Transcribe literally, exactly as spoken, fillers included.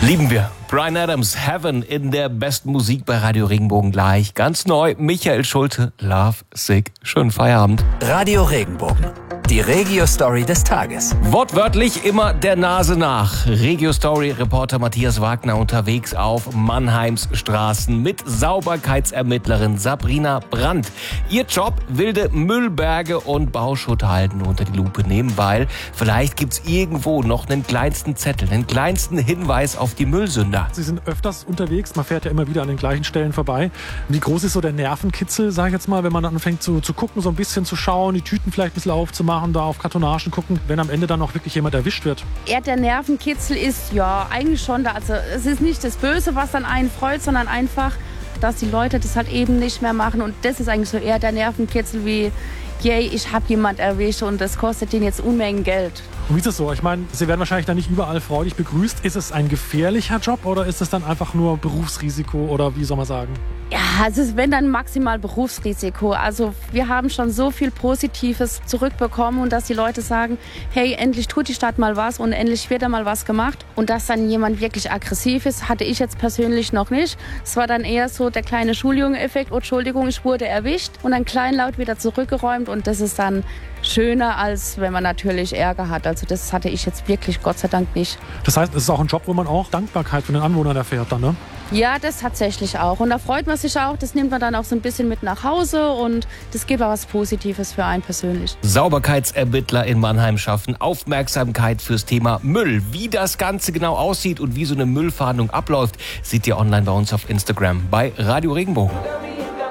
Lieben wir. Bryan Adams, Heaven in der besten Musik bei Radio Regenbogen gleich. Ganz neu, Michael Schulte, Love Sick. Schönen Feierabend. Radio Regenbogen, die Regio-Story des Tages. Wortwörtlich immer der Nase nach. Regio-Story-Reporter Matthias Wagner unterwegs auf Mannheims Straßen mit Sauberkeitsermittlerin Sabrina Brandt. Ihr Job, wilde Müllberge und Bauschutthalden unter die Lupe nehmen, weil vielleicht gibt's irgendwo noch einen kleinsten Zettel, einen kleinsten Hinweis auf die Müllsünder. Sie sind öfters unterwegs, man fährt ja immer wieder an den gleichen Stellen vorbei. Wie groß ist so der Nervenkitzel, sag ich jetzt mal, wenn man dann anfängt zu, zu gucken, so ein bisschen zu schauen, die Tüten vielleicht ein bisschen aufzumachen, da auf Kartonagen gucken, wenn am Ende dann auch wirklich jemand erwischt wird? Ja, der Nervenkitzel ist ja eigentlich schon da. Also es ist nicht das Böse, was dann einen freut, sondern einfach, dass die Leute das halt eben nicht mehr machen. Und das ist eigentlich so eher der Nervenkitzel wie, yay, ich habe jemand erwischt und das kostet denen jetzt Unmengen Geld. Und wie ist es so? Ich meine, Sie werden wahrscheinlich dann nicht überall freudig begrüßt. Ist es ein gefährlicher Job oder ist es dann einfach nur Berufsrisiko oder wie soll man sagen? Ja, also es wenn dann maximal Berufsrisiko. Also wir haben schon so viel Positives zurückbekommen und dass die Leute sagen, hey, endlich tut die Stadt mal was und endlich wird da mal was gemacht. Und dass dann jemand wirklich aggressiv ist, hatte ich jetzt persönlich noch nicht. Es war dann eher so der kleine Schuljunge-Effekt, oh, Entschuldigung, ich wurde erwischt und dann kleinlaut wieder zurückgeräumt und das ist dann schöner, als wenn man natürlich Ärger hat. Also das hatte ich jetzt wirklich Gott sei Dank nicht. Das heißt, es ist auch ein Job, wo man auch Dankbarkeit von den Anwohnern erfährt dann, ne? Ja, das tatsächlich auch. Und da freut man sich auch. Das nimmt man dann auch so ein bisschen mit nach Hause und das gibt auch was Positives für einen persönlich. Sauberkeitsermittler in Mannheim schaffen Aufmerksamkeit fürs Thema Müll. Wie das Ganze genau aussieht und wie so eine Müllfahndung abläuft, seht ihr online bei uns auf Instagram bei Radio Regenbogen.